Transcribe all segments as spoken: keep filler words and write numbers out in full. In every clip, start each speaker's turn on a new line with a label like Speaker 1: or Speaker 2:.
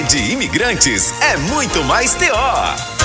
Speaker 1: Rede Imigrantes é muito mais T O.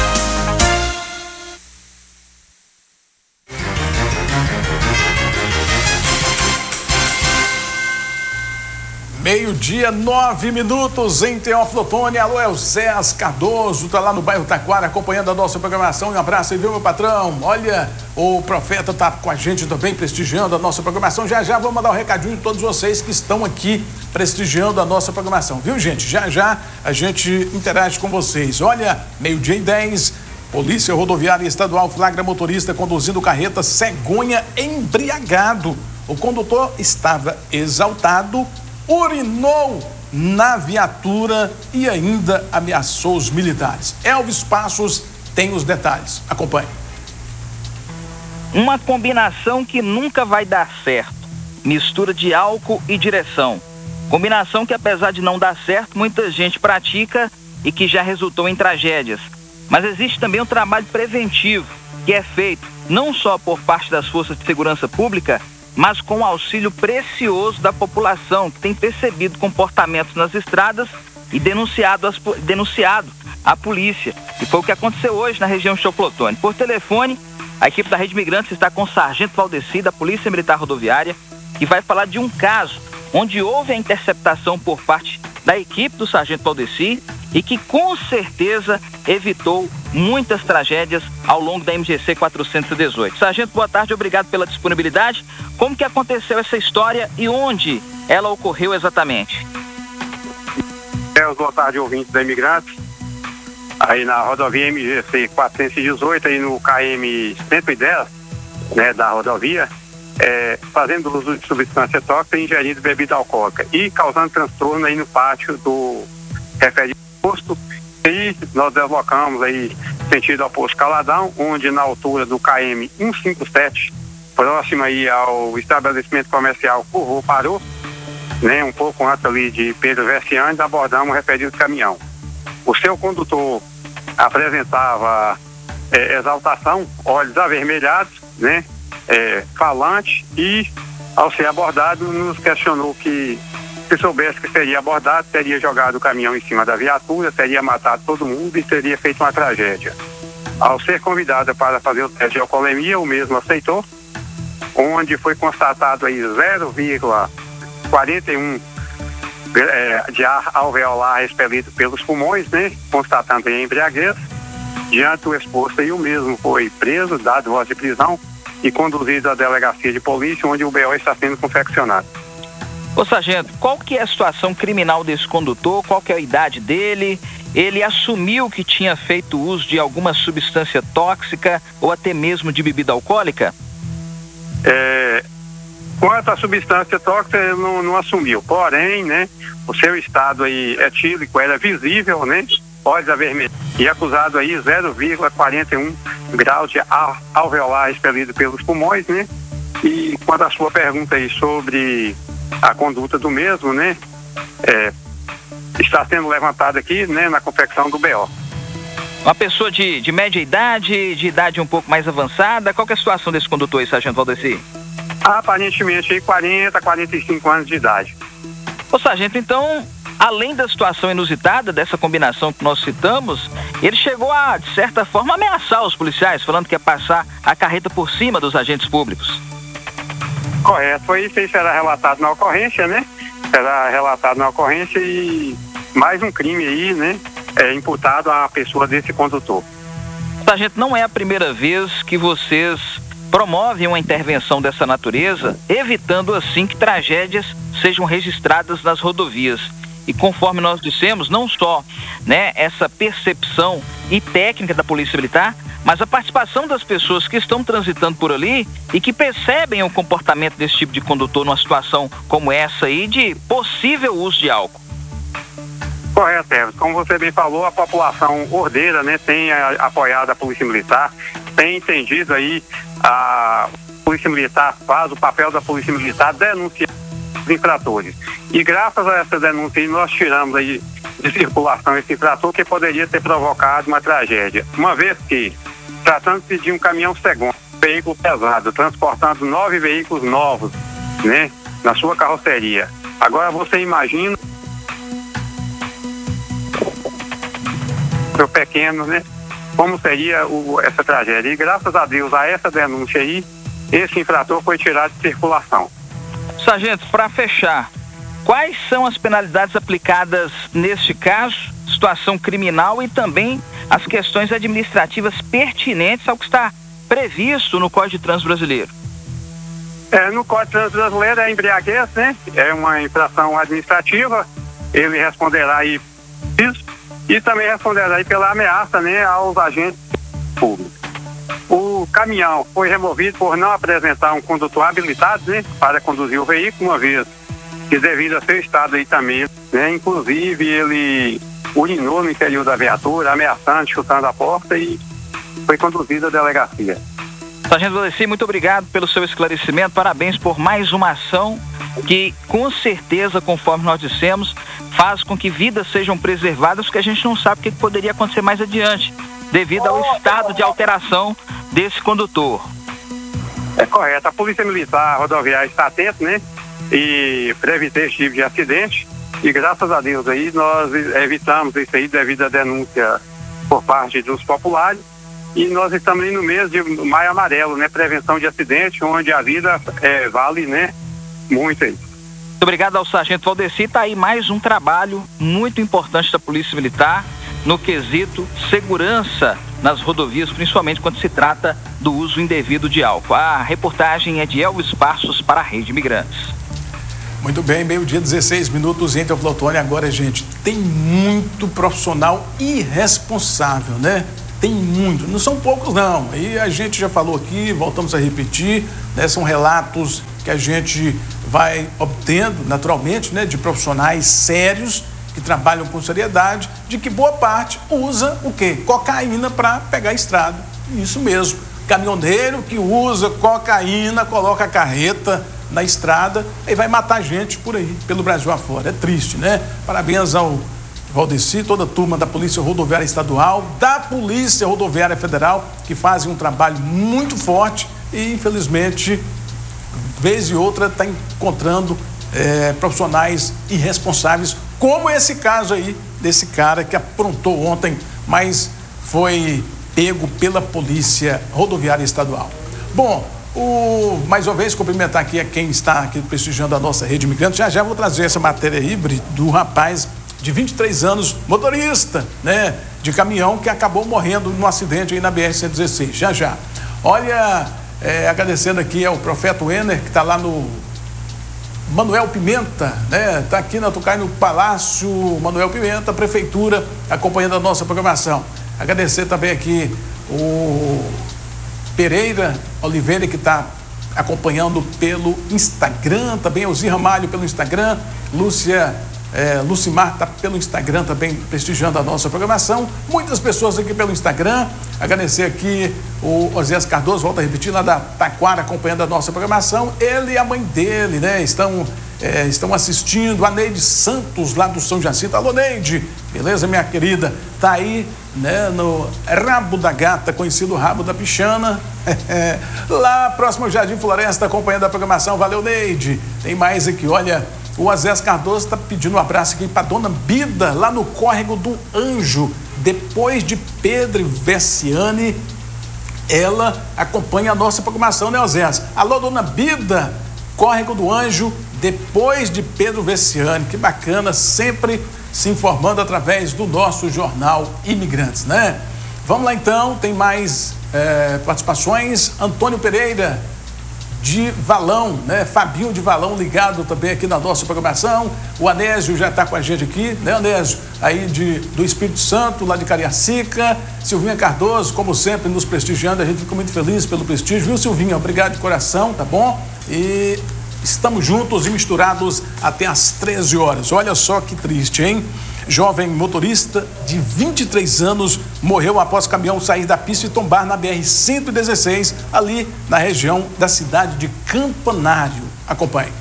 Speaker 2: Meio-dia, nove minutos em Teófilo Otoni. Alô, Eusés Cardoso, tá lá no bairro Taquara acompanhando a nossa programação. Um abraço aí, viu, meu patrão? Olha, o Profeta tá com a gente também, prestigiando a nossa programação. Já já vou mandar um recadinho de todos vocês que estão aqui prestigiando a nossa programação, viu, gente? Já já a gente interage com vocês. Olha, meio-dia e dez, Polícia Rodoviária Estadual flagra motorista conduzindo carreta cegonha embriagado. O condutor estava exaltado, urinou na viatura e ainda ameaçou os militares. Elvis Passos tem os detalhes. Acompanhe.
Speaker 3: Uma combinação que nunca vai dar certo. Mistura de álcool e direção. Combinação que, apesar de não dar certo, muita gente pratica e que já resultou em tragédias. Mas existe também um trabalho preventivo que é feito não só por parte das forças de segurança pública, mas com o auxílio precioso da população, que tem percebido comportamentos nas estradas e denunciado, as, denunciado a polícia. E foi o que aconteceu hoje na região de Teófilo Otoni. Por telefone, a equipe da Rede Imigrantes está com o Sargento Valdeci, da Polícia Militar Rodoviária, que vai falar de um caso onde houve a interceptação por parte da equipe do Sargento Valdeci e que com certeza evitou muitas tragédias ao longo da M G C quatrocentos e dezoito. Sargento, boa tarde, obrigado pela disponibilidade. Como que aconteceu essa história e onde ela ocorreu exatamente?
Speaker 4: É, boa tarde, ouvintes da Imigrantes. Aí na rodovia M G C quatrocentos e dezoito, aí no K M cento e dez, né, da rodovia, é, fazendo uso de substância tóxica e ingerindo bebida alcoólica e causando transtorno aí no pátio do referido posto. E nós deslocamos aí sentido ao posto Caladão, onde na altura do K M cento e cinquenta e sete, próximo aí ao estabelecimento comercial Curvô parou, né, um pouco antes ali de Pedro Vessianes, abordamos o referido caminhão. O seu condutor apresentava é, exaltação, olhos avermelhados, né, é, falante, e ao ser abordado nos questionou que se soubesse que seria abordado, teria jogado o caminhão em cima da viatura, teria matado todo mundo e teria feito uma tragédia. Ao ser convidado para fazer o teste de alcoolemia, o mesmo aceitou, onde foi constatado aí zero vírgula quarenta e um é, de ar alveolar expelido pelos pulmões, né, constatando aí a embriaguez. Diante do exposto aí, o mesmo foi preso, dado voz de prisão e conduzido à delegacia de polícia, onde o B O está sendo confeccionado.
Speaker 3: Ô sargento, qual que é a situação criminal desse condutor? Qual que é a idade dele? Ele assumiu que tinha feito uso de alguma substância tóxica ou até mesmo de bebida alcoólica?
Speaker 4: É, quanto à substância tóxica, ele não, não assumiu. Porém, né, o seu estado aí etílico era visível, né? Olhos avermelhados. E acusado aí zero vírgula quarenta e um graus de ar alveolar expelido pelos pulmões, né? E quanto à sua pergunta aí sobre a conduta do mesmo, né, é, está sendo levantada aqui, né, na confecção do B O.
Speaker 3: Uma pessoa de, de média idade, de idade um pouco mais avançada, qual que é a situação desse condutor aí, sargento Valdeci?
Speaker 4: Aparentemente aí quarenta, quarenta e cinco anos de idade.
Speaker 3: Ô sargento, então, além da situação inusitada dessa combinação que nós citamos, ele chegou a, de certa forma, ameaçar os policiais, falando que ia passar a carreta por cima dos agentes públicos.
Speaker 4: Correto, foi isso aí, será relatado na ocorrência, né? Será relatado na ocorrência e mais um crime aí, né? É imputado à pessoa desse condutor.
Speaker 3: Sargento, não é a primeira vez que vocês promovem uma intervenção dessa natureza, evitando assim que tragédias sejam registradas nas rodovias. E conforme nós dissemos, não só, né, essa percepção e técnica da Polícia Militar, mas a participação das pessoas que estão transitando por ali e que percebem o comportamento desse tipo de condutor numa situação como essa aí de possível uso de álcool.
Speaker 4: Correto, Everton. Como você bem falou, a população ordeira, né, tem a, apoiado a Polícia Militar, tem entendido aí a Polícia Militar faz o papel da Polícia Militar denunciar os infratores. E graças a essa denúncia aí, nós tiramos aí de circulação esse infrator que poderia ter provocado uma tragédia. Uma vez que, tratando-se de um caminhão cegonha, um veículo pesado, transportando nove veículos novos, né, na sua carroceria. Agora você imagina meu pequeno, né? Como seria o, essa tragédia. E graças a Deus, a essa denúncia aí, esse infrator foi tirado de circulação.
Speaker 3: Sargento, para fechar, quais são as penalidades aplicadas neste caso, situação criminal e também as questões administrativas pertinentes ao que está previsto no Código de Trânsito Brasileiro?
Speaker 4: É, no Código de Trânsito Brasileiro é embriaguez, né? É uma infração administrativa, ele responderá aí isso e também responderá aí pela ameaça, né, aos agentes públicos. O caminhão foi removido por não apresentar um condutor habilitado, né, para conduzir o veículo, uma vez que devido a seu estado aí também, né, inclusive ele urinou no interior da viatura, ameaçando, chutando a porta e foi conduzido à delegacia.
Speaker 3: Sargento Valdeci, muito obrigado pelo seu esclarecimento, parabéns por mais uma ação que, com certeza, conforme nós dissemos, faz com que vidas sejam preservadas, porque a gente não sabe o que poderia acontecer mais adiante, devido ao estado de alteração desse condutor.
Speaker 4: É correto, a Polícia Militar Rodoviária está atenta, né, e prevenir esse tipo de acidente, e graças a Deus aí nós evitamos isso aí devido à denúncia por parte dos populares. E nós estamos aí no mês de Maio Amarelo, né? Prevenção de acidente, onde a vida é, vale, né? Muito aí.
Speaker 3: Muito obrigado ao Sargento Valdeci. Está aí mais um trabalho muito importante da Polícia Militar no quesito segurança nas rodovias, principalmente quando se trata do uso indevido de álcool. A reportagem é de Elvis Passos para a Rede Imigrantes.
Speaker 2: Muito bem, meio-dia, dezesseis minutos em Teoflotone. Agora, gente, tem muito profissional irresponsável, né? Tem muito, não são poucos não, e a gente já falou aqui, voltamos a repetir, né? São relatos que a gente vai obtendo naturalmente, né? De profissionais sérios que trabalham com seriedade, de que boa parte usa o quê? Cocaína para pegar a estrada, isso mesmo, caminhoneiro que usa cocaína, coloca a carreta na estrada e vai matar gente por aí, pelo Brasil afora, é triste, né? Parabéns ao Valdeci, toda a turma da Polícia Rodoviária Estadual, da Polícia Rodoviária Federal, que fazem um trabalho muito forte e, infelizmente, vez e outra, está encontrando é, profissionais irresponsáveis, como esse caso aí, desse cara que aprontou ontem, mas foi pego pela Polícia Rodoviária Estadual. Bom, o, mais uma vez, cumprimentar aqui a quem está aqui prestigiando a nossa Rede Imigrante. Já já vou trazer essa matéria aí do rapaz de vinte e três anos, motorista, né, de caminhão, que acabou morrendo num acidente aí na B R cento e dezesseis, já já. Olha, é, agradecendo aqui ao Profeta Wenner, que está lá no Manuel Pimenta, né, está aqui na Tucai, no Palácio Manuel Pimenta, Prefeitura, acompanhando a nossa programação. Agradecer também aqui o Pereira Oliveira, que está acompanhando pelo Instagram, também o Zir Ramalho pelo Instagram, Lúcia É, Lucimar está pelo Instagram também prestigiando a nossa programação. Muitas pessoas aqui pelo Instagram. Agradecer aqui o Osés Cardoso, volta a repetir, lá da Taquara, acompanhando a nossa programação. Ele e a mãe dele, né? Estão, é, estão assistindo. A Neide Santos, lá do São Jacinto. Alô, Neide! Beleza, minha querida? Tá aí, né? No Rabo da Gata, conhecido Rabo da Pichana. Lá próximo ao Jardim Floresta, acompanhando a programação. Valeu, Neide! Tem mais aqui, olha. O Osés Cardoso está pedindo um abraço aqui para dona Bida, lá no Córrego do Anjo. Depois de Pedro Vessiani, ela acompanha a nossa programação, né, Osés? Alô, dona Bida, Córrego do Anjo, depois de Pedro Vessiani. Que bacana, sempre se informando através do nosso jornal Imigrantes, né? Vamos lá então, tem mais é, participações. Antônio Pereira, de Valão, né? Fabinho de Valão ligado também aqui na nossa programação. O Anésio já está com a gente aqui, né, Anésio? Aí de, do Espírito Santo, lá de Cariacica. Silvinha Cardoso, como sempre, nos prestigiando. A gente fica muito feliz pelo prestígio, viu, Silvinha? Obrigado de coração, tá bom? E estamos juntos e misturados até às treze horas. Olha só que triste, hein? Jovem motorista de vinte e três anos morreu após o caminhão sair da pista e tombar na B R cento e dezesseis, ali na região da cidade de Campanário. Acompanhe.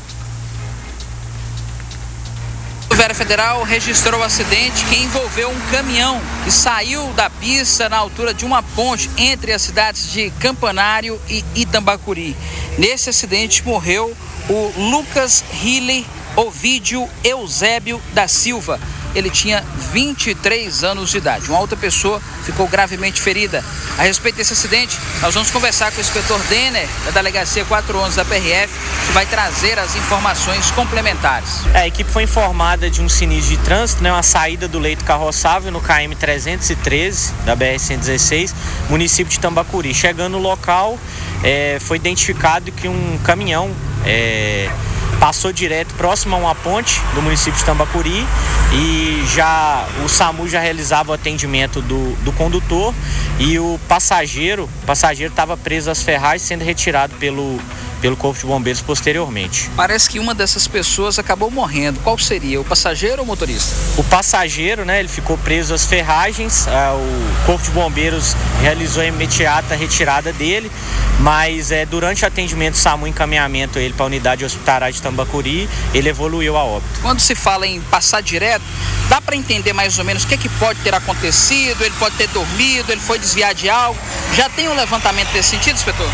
Speaker 5: A Rodoviária Federal registrou o acidente que envolveu um caminhão que saiu da pista na altura de uma ponte entre as cidades de Campanário e Itambacuri. Nesse acidente morreu o Lucas Riley Ovídio Eusébio da Silva. ele tinha vinte e três anos de idade. Uma outra pessoa ficou gravemente ferida. A respeito desse acidente, nós vamos conversar com o inspetor Denner, da Delegacia quatrocentos e onze da P R F, que vai trazer as informações complementares.
Speaker 6: A equipe foi informada de um sinistro de trânsito, né, uma saída do leito carroçável no K M trezentos e treze da B R cento e dezesseis, município de Tambacuri. Chegando no local, é, foi identificado que um caminhão é, passou direto próximo a uma ponte do município de Tambacuri e já o SAMU já realizava o atendimento do, do condutor e o passageiro o passageiro estava preso às ferragens, sendo retirado pelo pelo Corpo de Bombeiros posteriormente.
Speaker 5: Parece que uma dessas pessoas acabou morrendo. Qual seria? O passageiro ou o motorista?
Speaker 6: O passageiro, né, ele ficou preso às ferragens, ah, o Corpo de Bombeiros realizou a imediata retirada dele, mas é, durante o atendimento SAMU, encaminhamento ele para a unidade hospitalar de Tambacuri, ele evoluiu a óbito.
Speaker 5: Quando se fala em passar direto, dá para entender mais ou menos o que, é que pode ter acontecido? Ele pode ter dormido, ele foi desviar de algo? Já tem um levantamento nesse sentido, inspetor?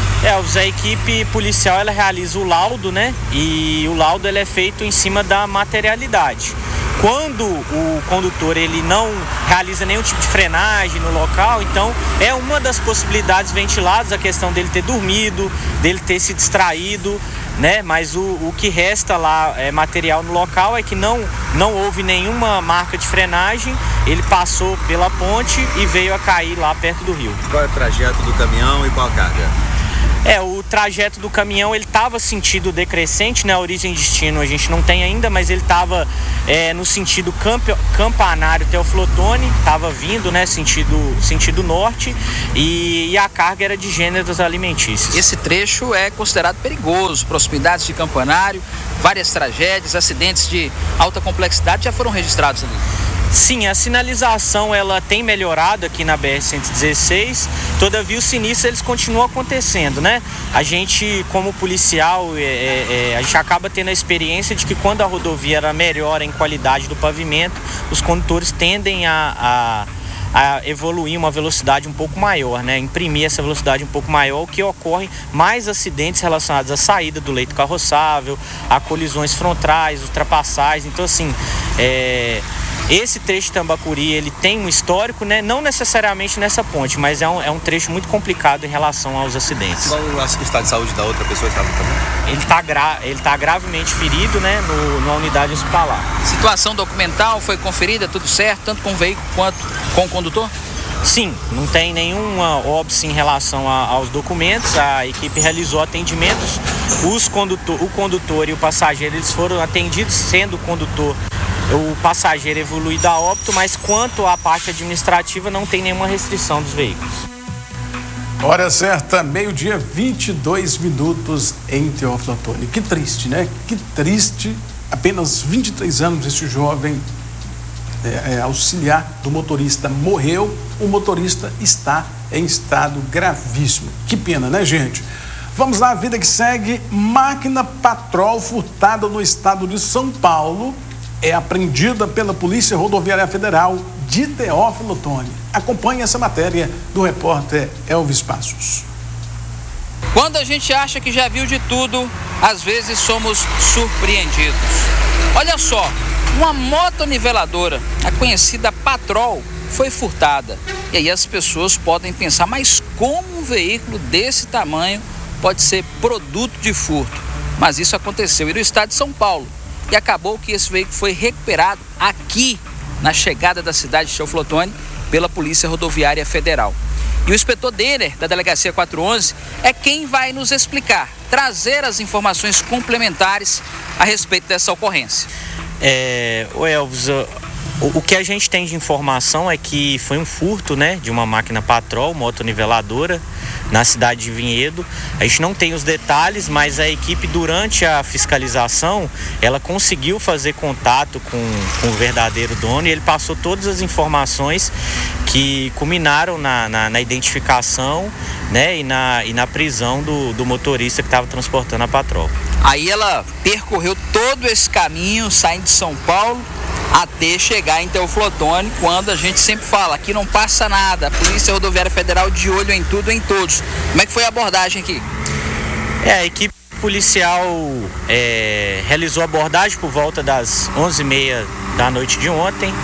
Speaker 6: É, a equipe policial ela realiza o laudo, né? E o laudo ele é feito em cima da materialidade. Quando o condutor ele não realiza nenhum tipo de frenagem no local, então é uma das possibilidades ventiladas a questão dele ter dormido, dele ter se distraído, né? Mas o, o que resta lá é material no local é que não, não houve nenhuma marca de frenagem, ele passou pela ponte e veio a cair lá perto do rio.
Speaker 7: Qual é o trajeto do caminhão e qual a carga?
Speaker 6: É, o trajeto do caminhão, ele estava sentido decrescente, né? A origem e destino a gente não tem ainda, mas ele estava é, no sentido camp, campanário Teoflotone, estava vindo, né? Sentido, sentido norte, e, e a carga era de gêneros alimentícios.
Speaker 5: Esse trecho é considerado perigoso, proximidades de campanário, várias tragédias, acidentes de alta complexidade já foram registrados ali.
Speaker 6: Sim, a sinalização ela tem melhorado aqui na B R cento e dezesseis, todavia os sinistros eles continuam acontecendo, né? A gente, como policial, é, é, a gente acaba tendo a experiência de que quando a rodovia era melhor em qualidade do pavimento, os condutores tendem a, a, a evoluir uma velocidade um pouco maior, né? Imprimir essa velocidade um pouco maior, o que ocorre mais acidentes relacionados à saída do leito carroçável, a colisões frontais, ultrapassagens. Então, assim, é... esse trecho de Tambacuri, ele tem um histórico, né? Não necessariamente nessa ponte, mas é um, é um trecho muito complicado em relação aos acidentes.
Speaker 7: Qual o estado de saúde da outra pessoa que estava no caminho?
Speaker 6: Ele está gra ele tá gravemente ferido, né? No, numa unidade hospitalar.
Speaker 5: Situação documental foi conferida, tudo certo, tanto com o veículo quanto com o condutor?
Speaker 6: Sim, não tem nenhuma óbice em relação a, aos documentos. A equipe realizou atendimentos. Os condutor, o condutor e o passageiro eles foram atendidos, sendo o condutor o passageiro evoluído a óbito, mas quanto à parte administrativa não tem nenhuma restrição dos veículos.
Speaker 2: Hora certa, meio-dia, vinte e dois minutos em Teófilo Otoni. Que triste, né? Que triste. Apenas vinte e três anos esse jovem é, é, auxiliar do motorista morreu. O motorista está em estado gravíssimo. Que pena, né, gente? Vamos lá, a vida que segue. Máquina Patrol furtada no estado de São Paulo é apreendida pela Polícia Rodoviária Federal de Teófilo Otoni. Acompanhe essa matéria do repórter Elvis Passos.
Speaker 5: Quando a gente acha que já viu de tudo, às vezes somos surpreendidos. Olha só, uma motoniveladora, a conhecida Patrol, foi furtada. E aí as pessoas podem pensar, mas como um veículo desse tamanho pode ser produto de furto? Mas isso aconteceu e no estado de São Paulo. E acabou que esse veículo foi recuperado aqui, na chegada da cidade de Teófilo Otoni, pela Polícia Rodoviária Federal. E o inspetor Denner, da Delegacia quatrocentos e onze, é quem vai nos explicar, trazer as informações complementares a respeito dessa ocorrência.
Speaker 6: É, o Elvis, o, o que a gente tem de informação é que foi um furto, né, de uma máquina Patrol, motoniveladora, na cidade de Vinhedo. A gente não tem os detalhes, mas a equipe, durante a fiscalização, ela conseguiu fazer contato com, com o verdadeiro dono e ele passou todas as informações que culminaram na, na, na identificação, né, e, na, e na prisão do, do motorista que estava transportando a Patrol.
Speaker 5: Aí ela percorreu todo esse caminho, saindo de São Paulo, até chegar em Teófilo Otoni, quando a gente sempre fala, aqui não passa nada, a Polícia Rodoviária Federal de olho em tudo, em todos. Como é que foi a abordagem aqui?
Speaker 6: É, a equipe policial é, realizou a abordagem por volta das onze e meia da noite de ontem.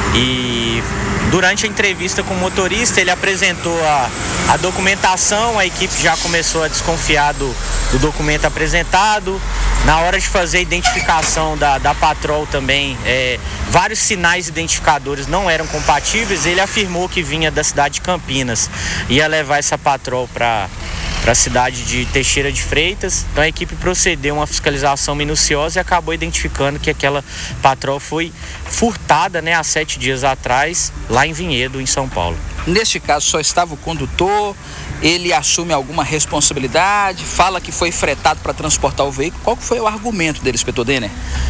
Speaker 6: E durante a entrevista com o motorista, ele apresentou a, a documentação, a equipe já começou a desconfiar do, do documento apresentado. Na hora de fazer a identificação da, da patrol também, é, vários sinais identificadores não eram compatíveis. Ele afirmou que vinha da cidade de Campinas, ia levar essa patrol para para a cidade de Teixeira de Freitas. Então a equipe procedeu a uma fiscalização minuciosa e acabou identificando que aquela patrol foi furtada, né, há sete dias atrás, lá em Vinhedo, em São Paulo.
Speaker 5: Neste caso, só estava o condutor, ele assume alguma responsabilidade, fala que foi fretado para transportar o veículo. Qual que foi o argumento dele, inspetor Denner?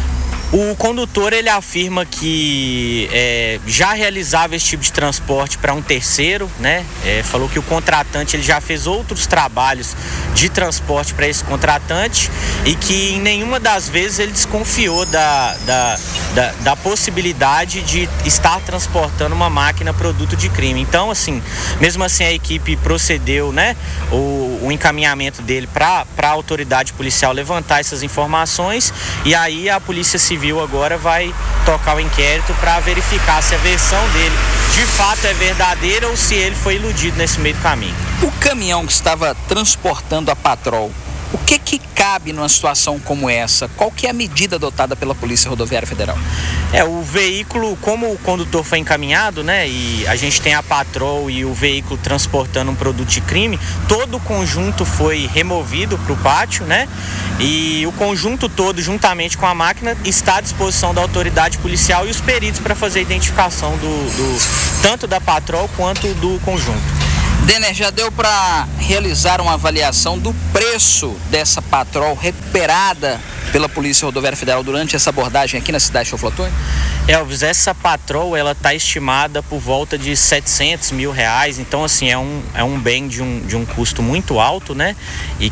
Speaker 6: O condutor, ele afirma que é, já realizava esse tipo de transporte para um terceiro, né? É, falou que o contratante ele já fez outros trabalhos de transporte para esse contratante e que em nenhuma das vezes ele desconfiou da, da, da, da possibilidade de estar transportando uma máquina produto de crime. Então, assim, mesmo assim a equipe procedeu, né? O, o encaminhamento dele para a autoridade policial levantar essas informações e aí a Polícia Civil agora vai tocar o inquérito para verificar se a versão dele de fato é verdadeira ou se ele foi iludido nesse meio do caminho.
Speaker 5: O caminhão que estava transportando a patrol, o que que cabe numa situação como essa? Qual que é a medida adotada pela Polícia Rodoviária Federal?
Speaker 6: É, o veículo, como o condutor foi encaminhado, né, e a gente tem a patrol e o veículo transportando um produto de crime, todo o conjunto foi removido para o pátio, né, e o conjunto todo, juntamente com a máquina, está à disposição da autoridade policial e os peritos para fazer a identificação do, do tanto da patrol quanto do conjunto.
Speaker 5: Denner, já deu para realizar uma avaliação do preço dessa patrol recuperada pela Polícia Rodoviária Federal durante essa abordagem aqui na cidade de Teófilo Otoni?
Speaker 6: Elvis, essa patrol ela está estimada por volta de setecentos mil reais, então assim é um, é um bem de um, de um custo muito alto, né? E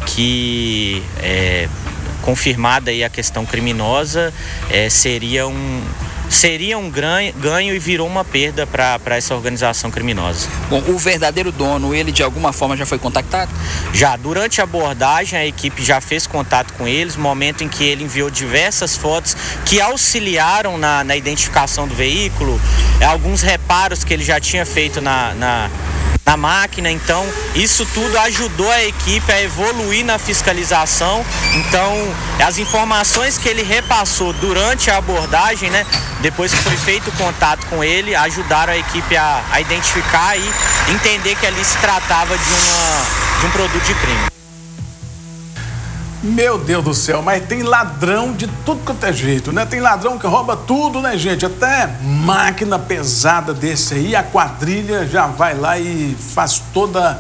Speaker 6: que é, confirmada aí a questão criminosa, é, seria um seria um ganho e virou uma perda para essa organização criminosa.
Speaker 5: Bom, o verdadeiro dono, ele de alguma forma já foi contactado?
Speaker 6: Já, durante a abordagem a equipe já fez contato com eles, momento em que ele enviou diversas fotos que auxiliaram na, na identificação do veículo, alguns reparos que ele já tinha feito na, na na máquina, então isso tudo ajudou a equipe a evoluir na fiscalização. Então as informações que ele repassou durante a abordagem, né, depois que foi feito o contato com ele, ajudaram a equipe a, a identificar e entender que ali se tratava de, uma, de um produto de crime.
Speaker 2: Meu Deus do céu, mas tem ladrão de tudo quanto é jeito, né? Tem ladrão que rouba tudo, né, gente? Até máquina pesada desse aí, a quadrilha já vai lá e faz toda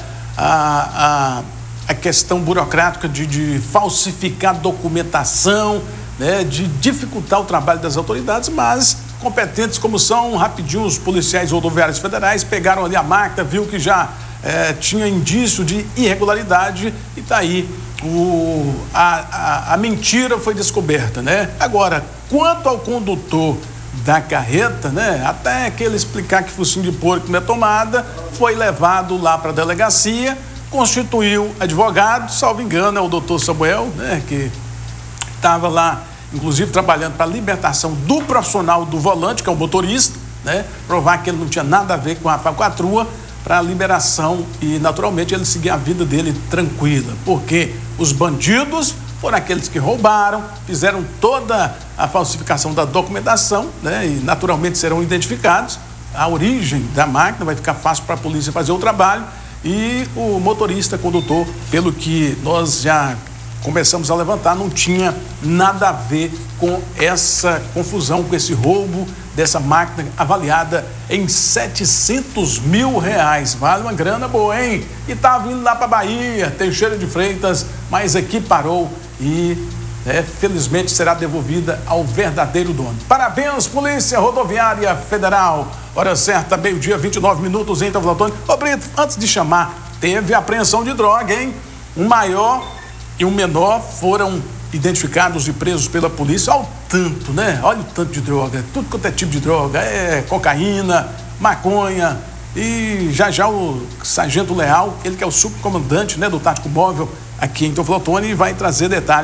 Speaker 2: a, a, a questão burocrática de, de falsificar documentação, né? De dificultar o trabalho das autoridades, mas competentes como são, rapidinho os policiais rodoviários federais pegaram ali a máquina, viu que já é, tinha indício de irregularidade e tá aí. O, a, a, a mentira foi descoberta, né? Agora, quanto ao condutor da carreta, né? Até que ele explicar que focinho de porco não é tomada, foi levado lá para a delegacia, constituiu advogado, salvo engano, é o doutor Samuel, né? Que estava lá, inclusive, trabalhando para a libertação do profissional do volante, que é o motorista, né? Provar que ele não tinha nada a ver com a falcatrua, para a liberação e, naturalmente, ele seguir a vida dele tranquila, porque os bandidos foram aqueles que roubaram, fizeram toda a falsificação da documentação, né? E, naturalmente, serão identificados. A origem da máquina vai ficar fácil para a polícia fazer o trabalho e o motorista, condutor, pelo que nós já começamos a levantar, não tinha nada a ver com essa confusão, com esse roubo dessa máquina avaliada em setecentos mil reais. Vale uma grana boa, hein? E tá vindo lá para Bahia, Teixeira de Freitas, mas aqui parou e, né, felizmente será devolvida ao verdadeiro dono. Parabéns, Polícia Rodoviária Federal. Hora certa, meio-dia, vinte e nove minutos em Teófilo Otoni. Ô, Brito, antes de chamar, teve apreensão de droga, hein? Um maior e um menor foram identificados e presos pela polícia. Olha o tanto, né? Olha o tanto de droga, tudo quanto é tipo de droga, é cocaína, maconha. E já já o Sargento Leal, ele que é o subcomandante, né, do Tático Móvel aqui em Teófilo Otoni, vai trazer detalhes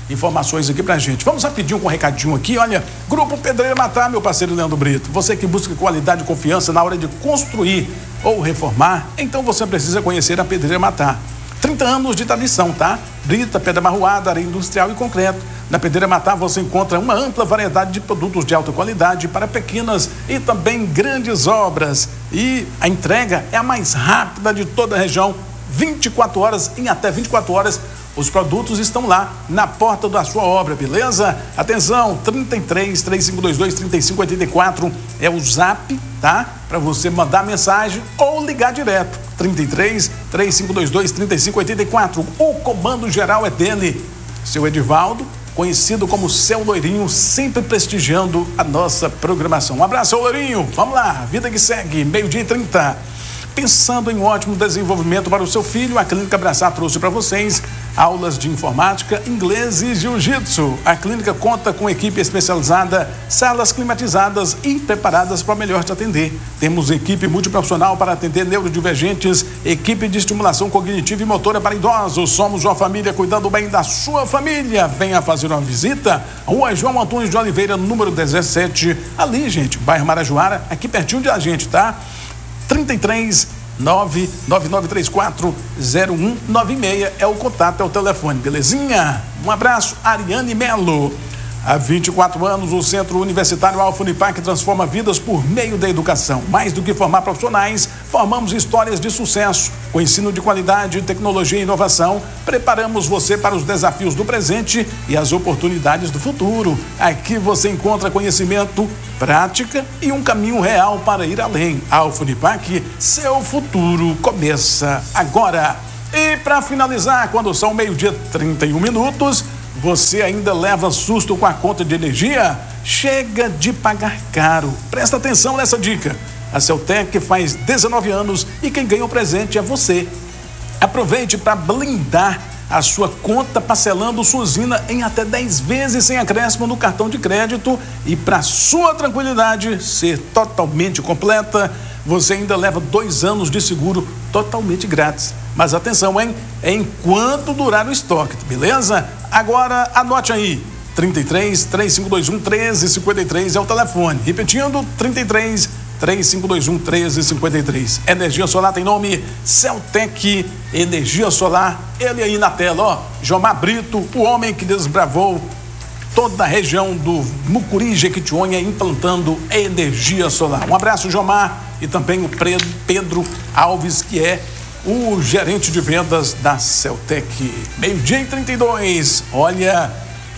Speaker 2: informações aqui pra gente. Vamos rapidinho com um recadinho aqui. Olha, Grupo Pedreira Matar, meu parceiro Leandro Brito. Você que busca qualidade e confiança na hora de construir ou reformar, então você precisa conhecer a Pedreira Matar. trinta anos de tradição, tá? Brita, pedra marroada, areia industrial e concreto. Na Pedreira Matar você encontra uma ampla variedade de produtos de alta qualidade para pequenas e também grandes obras. E a entrega é a mais rápida de toda a região. vinte e quatro horas, em até vinte e quatro horas, os produtos estão lá na porta da sua obra, beleza? Atenção, trinta e três, três cinco dois dois, trinta e cinco oitenta e quatro é o zap, tá? Para você mandar mensagem ou ligar direto. trinta e três, três cinco dois dois, trinta e cinco oitenta e quatro. O comando geral é dele, seu Edivaldo, conhecido como Seu Loirinho, sempre prestigiando a nossa programação. Um abraço, seu Loirinho. Vamos lá, vida que segue, meio-dia e trinta. Pensando em um ótimo desenvolvimento para o seu filho, a Clínica Abraçar trouxe para vocês aulas de informática, inglês e jiu-jitsu. A clínica conta com equipe especializada, salas climatizadas e preparadas para melhor te atender. Temos equipe multiprofissional para atender neurodivergentes, equipe de estimulação cognitiva e motora para idosos. Somos uma família cuidando bem da sua família. Venha fazer uma visita. Rua João Antônio de Oliveira, número dezessete. Ali, gente, bairro Marajoara, aqui pertinho de a gente, tá? trinta e três, nove nove nove três quatro, zero um nove seis é o contato, é o telefone, belezinha? Um abraço, Ariane Melo. Há vinte e quatro anos, o Centro Universitário Alfa Unipac transforma vidas por meio da educação. Mais do que formar profissionais, formamos histórias de sucesso. Com ensino de qualidade, tecnologia e inovação, preparamos você para os desafios do presente e as oportunidades do futuro. Aqui você encontra conhecimento, prática e um caminho real para ir além. Alfa Unipac, seu futuro começa agora. E para finalizar, quando são meio-dia e trinta e um minutos, você ainda leva susto com a conta de energia? Chega de pagar caro. Presta atenção nessa dica. A Celtec faz dezenove anos e quem ganhou o presente é você. Aproveite para blindar a sua conta parcelando sua usina em até dez vezes sem acréscimo no cartão de crédito e para sua tranquilidade ser totalmente completa, você ainda leva dois anos de seguro totalmente grátis. Mas atenção, hein? É enquanto durar o estoque, beleza? Agora anote aí, trinta e três, três cinco dois um, treze cinquenta e três é o telefone. Repetindo, trinta e três, três cinco dois um, treze cinquenta e três. Energia solar tem nome Celtec Energia Solar. Ele aí na tela, ó, Jomar Brito, o homem que desbravou toda a região do Mucuri, Jequitinhonha, implantando energia solar. Um abraço, Jomar, e também o Pedro Alves, que é o gerente de vendas da Celtec. Meio-dia e trinta e dois. Olha,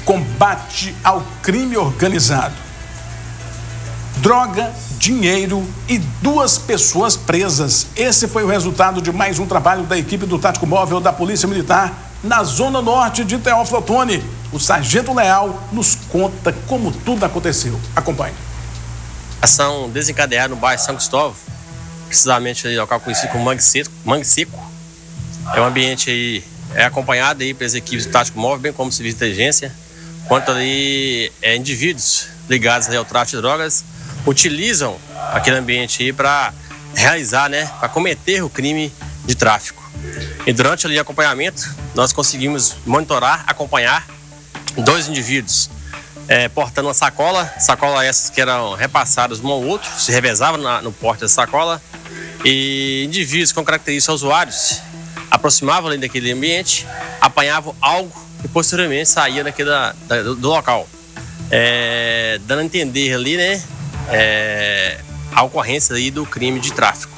Speaker 2: combate ao crime organizado. Droga, dinheiro e duas pessoas presas. Esse foi o resultado de mais um trabalho da equipe do Tático Móvel da Polícia Militar na Zona Norte de Teófilo Otoni. O Sargento Leal nos conta como tudo aconteceu. Acompanhe.
Speaker 8: Ação desencadeada no bairro São Cristóvão, precisamente ali, local conhecido como Mangue Seco. Mangue Seco. É um ambiente aí, é acompanhado aí pelas equipes do Tático Móvel, bem como serviço de inteligência, quanto ali é, indivíduos ligados ali ao tráfico de drogas, utilizam aquele ambiente aí para realizar, né, para cometer o crime de tráfico. E durante ali o acompanhamento, nós conseguimos monitorar, acompanhar dois indivíduos é, portando uma sacola, sacola essas que eram repassadas um ao outro, se revezavam na, no porte da sacola, e indivíduos com características usuários aproximavam ali daquele ambiente, apanhavam algo e posteriormente saía daquele, da, do, do local, é, dando a entender ali, né, é, a ocorrência aí do crime de tráfico.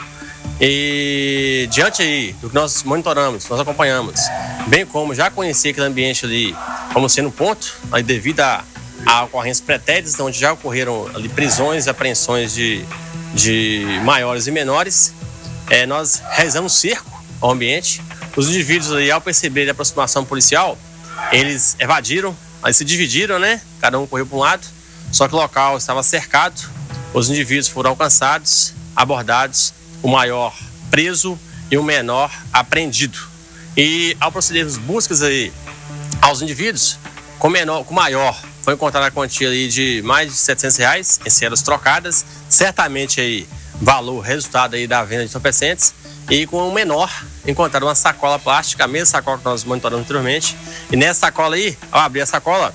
Speaker 8: E diante aí do que nós monitoramos, nós acompanhamos, bem como já conhecer aquele ambiente ali como sendo um ponto, aí devido a, a ocorrências pretéritas, onde já ocorreram ali prisões e apreensões de, de maiores e menores, é, nós realizamos cerco ao ambiente. Os indivíduos ali, ao perceber a aproximação policial, eles evadiram, aí se dividiram, né? Cada um correu para um lado, só que o local estava cercado, os indivíduos foram alcançados, abordados, o maior preso e o menor apreendido. E ao procedermos buscas aí aos indivíduos, com menor, com maior, foi encontrada a quantia aí de mais de setecentos reais em cédulas trocadas, certamente aí valor resultado aí da venda de entorpecentes, e com um menor encontraram uma sacola plástica, a mesma sacola que nós monitoramos anteriormente. E nessa sacola aí, ao abrir a sacola,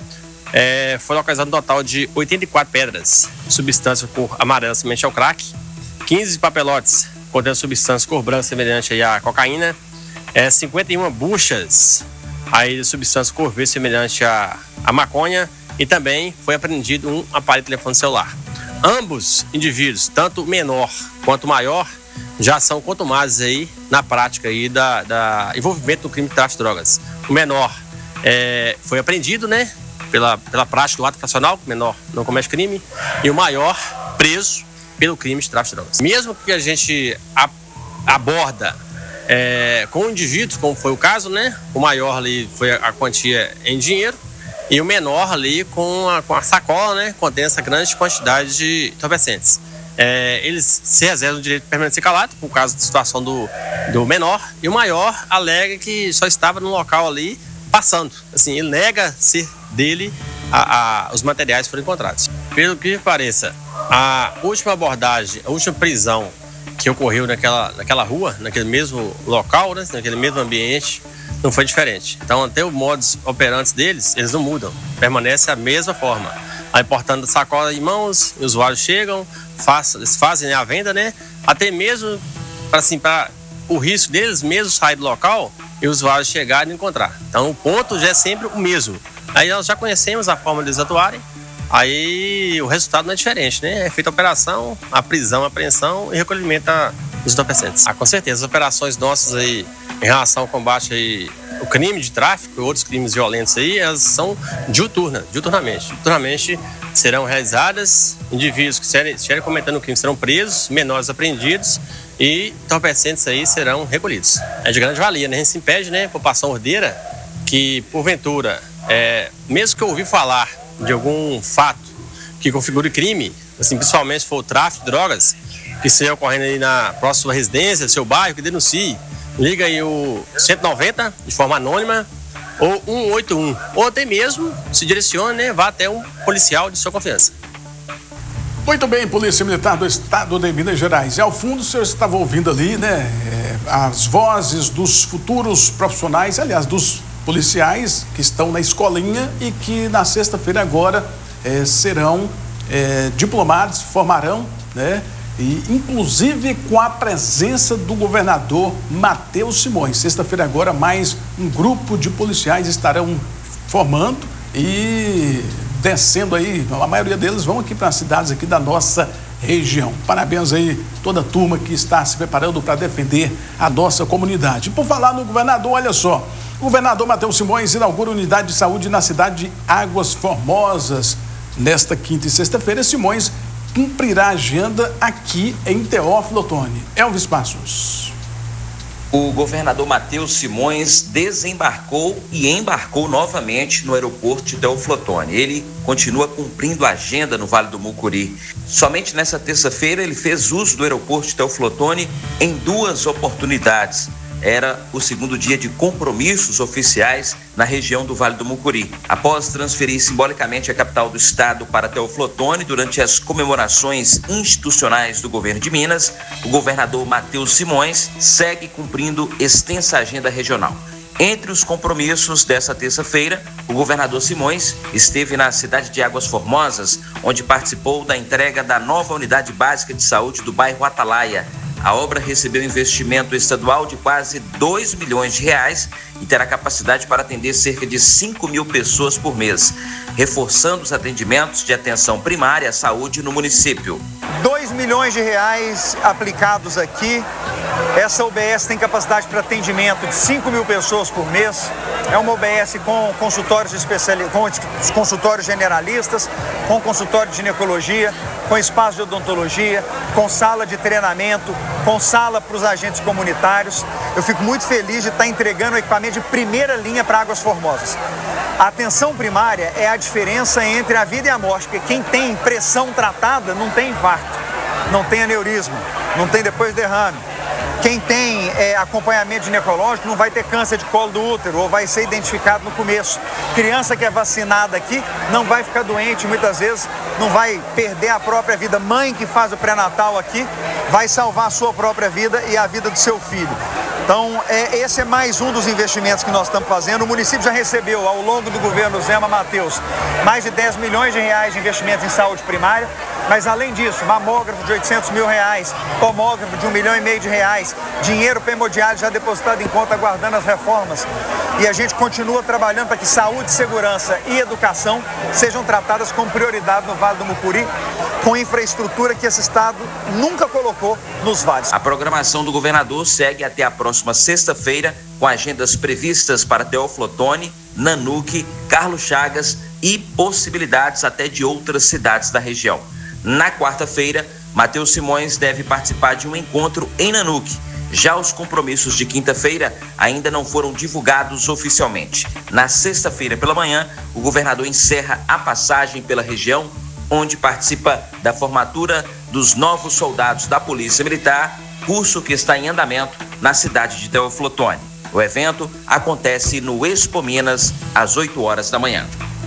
Speaker 8: é, foi localizado um total de oitenta e quatro pedras, substância cor amarela semelhante ao crack, quinze papelotes contendo substância cor branca semelhante aí à cocaína, é, cinquenta e uma buchas aí de substância cor verde semelhante à, à maconha, e também foi apreendido um aparelho de telefone celular. Ambos indivíduos, tanto o menor quanto o maior, já são contumados aí na prática aí da, da envolvimento no crime de tráfico de drogas. O menor é, foi apreendido, né, pela, pela prática do ato infracional, o menor não comete crime, e o maior preso pelo crime de tráfico de drogas. Mesmo que a gente a, aborda é, com o indivíduo, como foi o caso, né, o maior ali foi a, a quantia em dinheiro, e o menor ali com a, com a sacola, né, contém essa grande quantidade de entorpecentes. É, eles se reservam o direito de permanecer calado, por causa da situação do, do menor, e o maior alega que só estava no local ali passando. Assim, ele nega ser dele a, a, os materiais que foram encontrados. Pelo que pareça, a última abordagem, a última prisão que ocorreu naquela, naquela rua, naquele mesmo local, né, naquele mesmo ambiente, não foi diferente. Então, até o modus operandi deles, eles não mudam, permanece a mesma forma. Aí, portando sacola em mãos, os usuários chegam, faz, eles fazem a venda, né? Até mesmo assim, para o risco deles mesmo sair do local e os usuários chegarem e encontrar. Então, o ponto já é sempre o mesmo. Aí nós já conhecemos a forma deles atuarem, aí o resultado não é diferente, né? É feita a operação, a prisão, a apreensão e recolhimento dos entorpecentes. Ah, com certeza, as operações nossas aí em relação ao combate aí, o crime de tráfico e outros crimes violentos aí, elas são diuturnas, diuturnamente. Diuturnamente serão realizadas, indivíduos que estiverem cometendo o crime serão presos, menores apreendidos e entorpecentes aí serão recolhidos. É de grande valia, né? A gente se impede, né, população ordeira, que porventura, é, mesmo que eu ouvi falar de algum fato que configure crime, assim, principalmente se for o tráfico de drogas, que esteja ocorrendo aí na próxima residência, do seu bairro, que denuncie. Liga aí o cento e noventa de forma anônima ou cento e oitenta e um, ou até mesmo se direcione, né, vá até um policial de sua confiança.
Speaker 2: Muito bem, Polícia Militar do Estado de Minas Gerais. E ao fundo o senhor estava ouvindo ali, né, as vozes dos futuros profissionais, aliás, dos policiais que estão na escolinha e que na sexta-feira agora eh, serão eh, diplomados, formarão, né? E, inclusive com a presença do governador Matheus Simões. Sexta-feira agora mais um grupo de policiais estarão formando e descendo aí, a maioria deles vão aqui para as cidades aqui da nossa região. Parabéns aí toda a turma que está se preparando para defender a nossa comunidade. Por falar no governador, olha só, o governador Matheus Simões inaugura unidade de saúde na cidade de Águas Formosas. Nesta quinta e sexta-feira, Simões cumprirá a agenda aqui em Teófilo Otoni. Elvis Passos.
Speaker 9: O governador Matheus Simões desembarcou e embarcou novamente no aeroporto de Teófilo Otoni. Ele continua cumprindo a agenda no Vale do Mucuri. Somente nessa terça-feira ele fez uso do aeroporto de Teófilo Otoni em duas oportunidades. Era o segundo dia de compromissos oficiais na região do Vale do Mucuri. Após transferir simbolicamente a capital do estado para Teófilo Otoni durante as comemorações institucionais do governo de Minas, o governador Matheus Simões segue cumprindo extensa agenda regional. Entre os compromissos dessa terça-feira, o governador Simões esteve na cidade de Águas Formosas, onde participou da entrega da nova unidade básica de saúde do bairro Atalaia. A obra recebeu investimento estadual de quase dois milhões de reais e terá capacidade para atender cerca de cinco mil pessoas por mês, reforçando os atendimentos de atenção primária à saúde no município.
Speaker 10: dois milhões de reais aplicados aqui. Essa U B S tem capacidade para atendimento de cinco mil pessoas por mês. É uma U B S com consultórios especializados, com consultórios generalistas, com consultório de ginecologia, com espaço de odontologia, com sala de treinamento, com sala para os agentes comunitários. Eu fico muito feliz de estar entregando equipamento de primeira linha para Águas Formosas. A atenção primária é a diferença entre a vida e a morte, porque quem tem pressão tratada não tem infarto, não tem aneurisma, não tem depois derrame. Quem tem é, acompanhamento ginecológico não vai ter câncer de colo do útero ou vai ser identificado no começo. Criança que é vacinada aqui não vai ficar doente muitas vezes não vai perder a própria vida. Mãe que faz o pré-natal aqui vai salvar a sua própria vida e a vida do seu filho. Então, é, esse é mais um dos investimentos que nós estamos fazendo. O município já recebeu, ao longo do governo Zema Matheus, mais de dez milhões de reais de investimentos em saúde primária. Mas, além disso, mamógrafo de oitocentos mil reais, tomógrafo de um milhão e meio de reais, dinheiro para hemodiálise já depositado em conta, aguardando as reformas. E a gente continua trabalhando para que saúde, segurança e educação sejam tratadas com prioridade no Vale do Mucuri, com infraestrutura que esse estado nunca colocou nos vales.
Speaker 9: A programação do governador segue até a próxima sexta-feira, com agendas previstas para Teófilo Otoni, Nanuque, Carlos Chagas e possibilidades até de outras cidades da região. Na quarta-feira, Matheus Simões deve participar de um encontro em Nanuque. Já os compromissos de quinta-feira ainda não foram divulgados oficialmente. Na sexta-feira pela manhã, o governador encerra a passagem pela região, onde participa da formatura dos novos soldados da Polícia Militar, curso que está em andamento na cidade de Teófilo Otoni. O evento acontece no Expo Minas, às oito horas da manhã.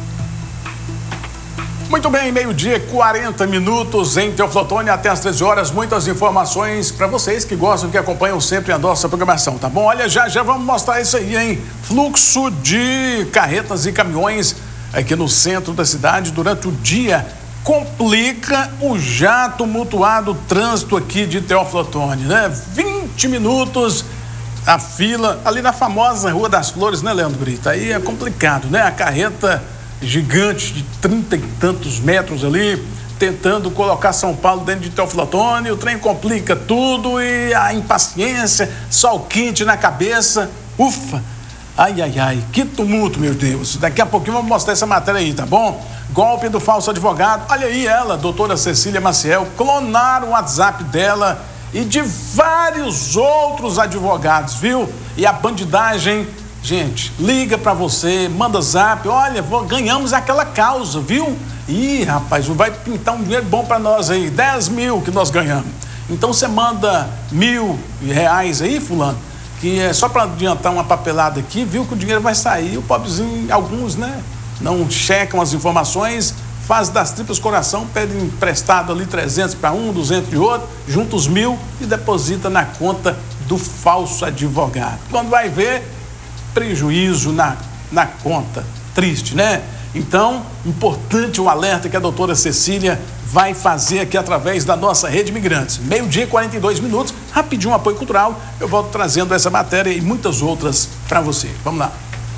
Speaker 2: Muito bem, meio-dia, quarenta minutos em Teófilo Otoni, até às treze horas. Muitas informações para vocês que gostam, que acompanham sempre a nossa programação, tá bom? Olha, já já vamos mostrar isso aí, hein? Fluxo de carretas e caminhões aqui no centro da cidade durante o dia complica o já tumultuado trânsito aqui de Teófilo Otoni, né? vinte minutos a fila ali na famosa Rua das Flores, né, Leandro Brito? Aí é complicado, né? A carreta gigante de trinta e tantos metros ali, tentando colocar São Paulo dentro de Teófilo Otoni, o trem complica tudo e a impaciência, sol quente na cabeça, ufa, ai, ai, ai, que tumulto, meu Deus. Daqui a pouquinho vamos mostrar essa matéria aí, tá bom? Golpe do falso advogado, olha aí ela, doutora Cecília Maciel, clonaram o WhatsApp dela e de vários outros advogados, viu? E a bandidagem, gente, liga pra você, manda zap, olha, vou, ganhamos aquela causa, viu? Ih, rapaz, vai pintar um dinheiro bom pra nós aí, dez mil que nós ganhamos. Então você manda mil reais aí, fulano, que é só pra adiantar uma papelada aqui, viu que o dinheiro vai sair. O pobrezinho, alguns, né, não checam as informações, faz das tripas coração, pede emprestado ali trezentos para um, duzentos de outro, junta os mil e deposita na conta do falso advogado. Quando vai ver, prejuízo na, na conta. Triste, né? Então, importante o alerta que a doutora Cecília vai fazer aqui através da nossa Rede Imigrantes. Meio-dia, quarenta e dois minutos, rapidinho um apoio cultural. Eu volto trazendo essa matéria e muitas outras para você. Vamos lá.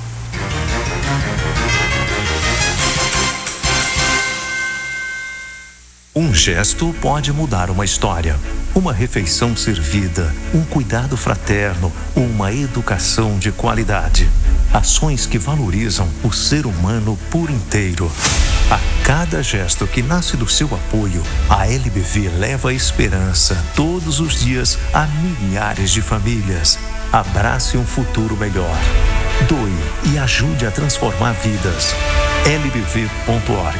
Speaker 11: Um gesto pode mudar uma história. Uma refeição servida, um cuidado fraterno, uma educação de qualidade. Ações que valorizam o ser humano por inteiro. A cada gesto que nasce do seu apoio, a L B V leva esperança todos os dias a milhares de famílias. Abrace um futuro melhor. Doe e ajude a transformar vidas. L B V ponto org.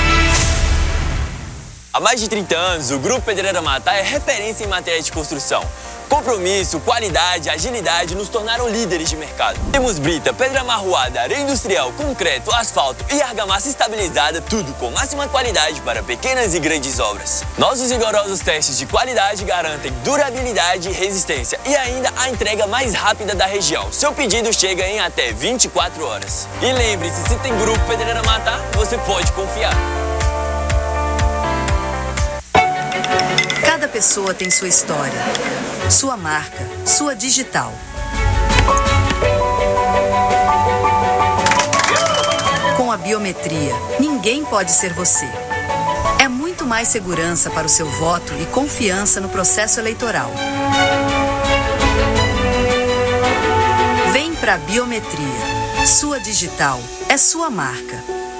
Speaker 12: Há mais de trinta anos, o Grupo Pedreira Matá é referência em matéria de construção. Compromisso, qualidade, agilidade nos tornaram líderes de mercado. Temos brita, pedra amarroada, areia industrial, concreto, asfalto e argamassa estabilizada, tudo com máxima qualidade para pequenas e grandes obras. Nossos rigorosos testes de qualidade garantem durabilidade e resistência e ainda a entrega mais rápida da região. Seu pedido chega em até vinte e quatro horas. E lembre-se, se tem Grupo Pedreira Matá, você pode confiar.
Speaker 13: Cada pessoa tem sua história, sua marca, sua digital. Com a biometria, ninguém pode ser você. É muito mais segurança para o seu voto e confiança no processo eleitoral. Vem para a biometria. Sua digital é sua marca.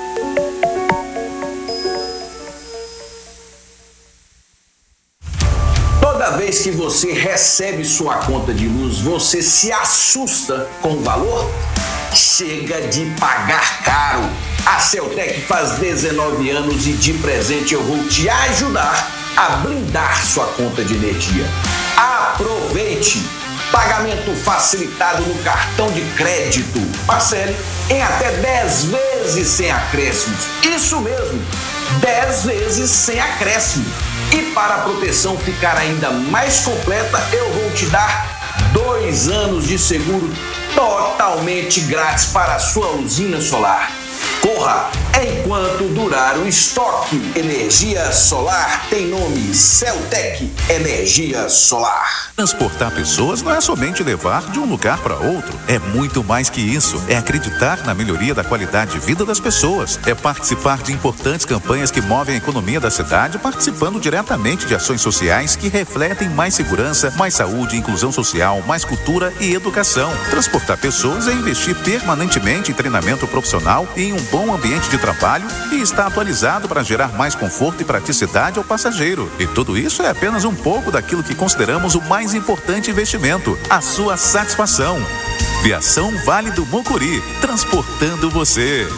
Speaker 14: Toda vez que você recebe sua conta de luz, você se assusta com o valor? Chega de pagar caro. A Celtec faz dezenove anos e de presente eu vou te ajudar a blindar sua conta de energia. Aproveite! Pagamento facilitado no cartão de crédito. Parcele em até dez vezes sem acréscimos. Isso mesmo! dez vezes sem acréscimo. E para a proteção ficar ainda mais completa, eu vou te dar dois anos de seguro totalmente grátis para a sua usina solar. Corra enquanto durar o estoque. Energia solar tem nome: Celtec Energia Solar.
Speaker 11: Transportar pessoas não é somente levar de um lugar para outro. É muito mais que isso. É acreditar na melhoria da qualidade de vida das pessoas. É participar de importantes campanhas que movem a economia da cidade, participando diretamente de ações sociais que refletem mais segurança, mais saúde, inclusão social, mais cultura e educação. Transportar pessoas é investir permanentemente em treinamento profissional e em um bom ambiente de trabalho e está atualizado para gerar mais conforto e praticidade ao passageiro. E tudo isso é apenas um pouco daquilo que consideramos o mais importante investimento: a sua satisfação. Viação Vale do Mucuri, transportando você.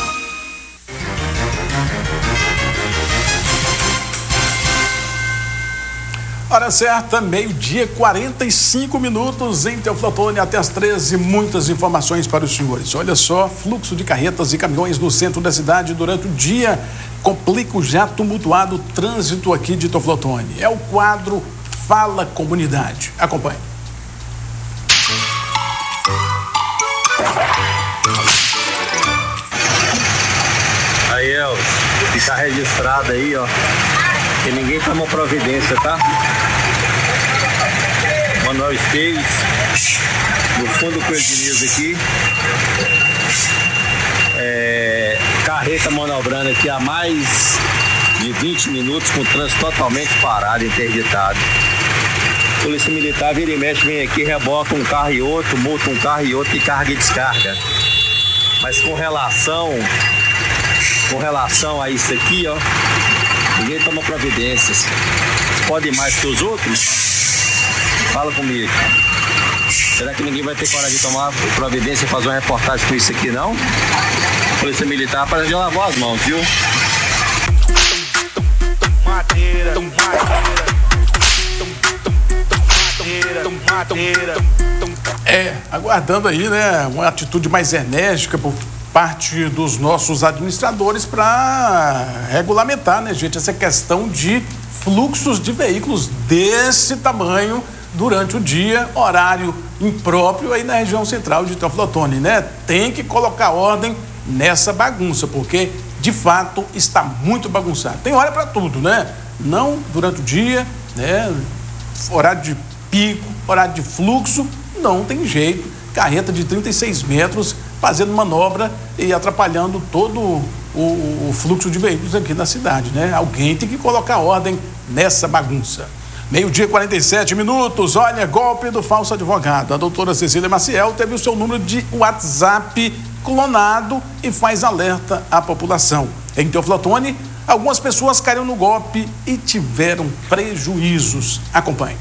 Speaker 2: Hora certa, meio-dia, quarenta e cinco minutos em Teoflotone, até as treze. Muitas informações para os senhores. Olha só, fluxo de carretas e caminhões no centro da cidade durante o dia complica o já tumultuado trânsito aqui de Teoflotone. É o quadro Fala Comunidade. Acompanhe.
Speaker 15: Aí, Elvis, fica registrado aí, ó, que ninguém tomou providência, tá? Manuel Esteves, no fundo do Pedro aqui. É, carreta manobrando aqui há mais de vinte minutos, com o trânsito totalmente parado, interditado. Polícia Militar vira e mexe, vem aqui, reboca um carro e outro, multa um carro e outro, e carga e descarga. Mas com relação, com relação a isso aqui, ó, ninguém toma providências. Pode mais que os outros? Fala comigo. Será que ninguém vai ter coragem de tomar providência e fazer uma reportagem com isso aqui, não? Polícia Militar, para já lavou as mãos, viu? Madeira,
Speaker 2: É, aguardando aí, né, uma atitude mais enérgica por parte dos nossos administradores para regulamentar, né, gente, essa questão de fluxos de veículos desse tamanho durante o dia, horário impróprio aí na região central de Teoflotone, né? Tem que colocar ordem nessa bagunça, porque de fato está muito bagunçado. Tem hora para tudo, né? Não durante o dia, né? Horário de pico, horário de fluxo, não tem jeito. Carreta de trinta e seis metros fazendo manobra e atrapalhando todo o, o, o fluxo de veículos aqui na cidade, né? Alguém tem que colocar ordem nessa bagunça. Meio-dia, quarenta e sete minutos. Olha, golpe do falso advogado. A doutora Cecília Maciel teve o seu número de WhatsApp clonado e faz alerta à população. Em Teoflotone, algumas pessoas caíram no golpe e tiveram prejuízos. Acompanhe.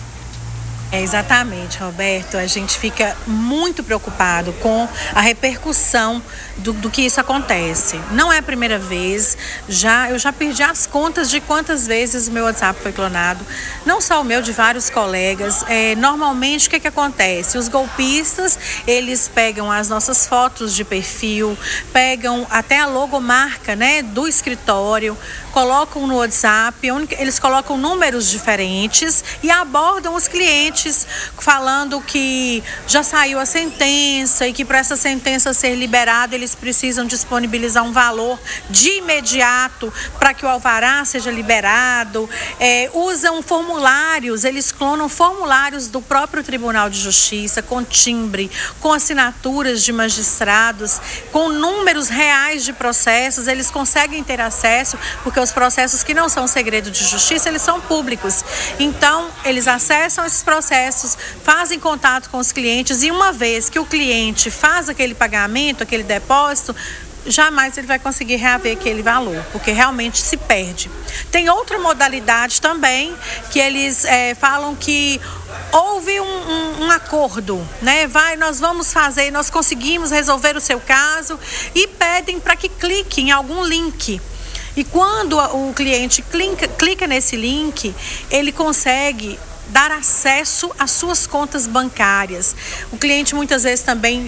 Speaker 16: É, exatamente, Roberto. A gente fica muito preocupado com a repercussão do, do que isso acontece. Não é a primeira vez, já, eu já perdi as contas de quantas vezes o meu WhatsApp foi clonado. Não só o meu, de vários colegas. É, normalmente, o que, que acontece? Os golpistas, eles pegam as nossas fotos de perfil, pegam até a logomarca, né, do escritório, colocam no WhatsApp, onde eles colocam números diferentes e abordam os clientes falando que já saiu a sentença e que para essa sentença ser liberada eles precisam disponibilizar um valor de imediato para que o alvará seja liberado. É, usam formulários, eles clonam formulários do próprio Tribunal de Justiça com timbre, com assinaturas de magistrados, com números reais de processos. Eles conseguem ter acesso porque os processos que não são segredo de justiça, eles são públicos. Então, eles acessam esses processos, fazem contato com os clientes e uma vez que o cliente faz aquele pagamento, aquele depósito, jamais ele vai conseguir reaver aquele valor, porque realmente se perde. Tem outra modalidade também, que eles é, falam que houve um, um, um acordo, né? Vai, nós vamos fazer, nós conseguimos resolver o seu caso e pedem para que clique em algum link. E quando o cliente clica, clica nesse link, ele consegue dar acesso às suas contas bancárias. O cliente muitas vezes também